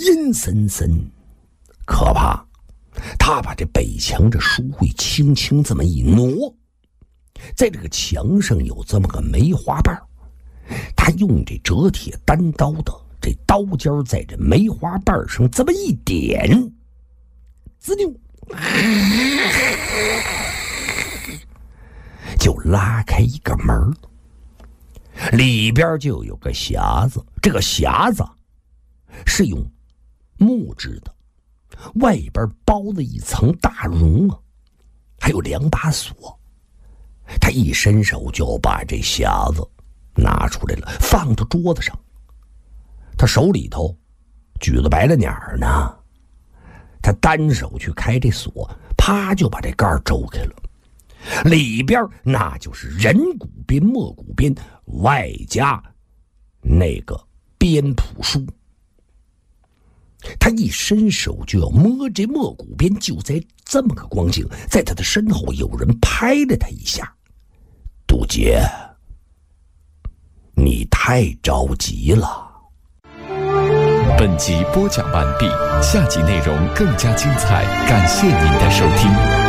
阴森森可怕。他把这北墙这书柜轻轻这么一挪，在这个墙上有这么个梅花瓣，他用这折铁单刀的这刀尖在这梅花瓣上这么一点，滋溜，就拉开一个门，里边就有个匣子。这个匣子是用木质的，外边包了一层大绒啊，还有2把锁。他一伸手就把这匣子拿出来了，放到桌子上。他手里头举了白了鸟呢，他单手去开这锁，啪就把这盖周开了。里边那就是人骨鞭、墨骨鞭，外加那个鞭谱书。他一伸手就要摸这墨骨鞭，就在这么个光景，在他的身后有人拍了他一下：“杜杰，你太着急了。” 本集播讲完毕，下集内容更加精彩，感谢您的收听。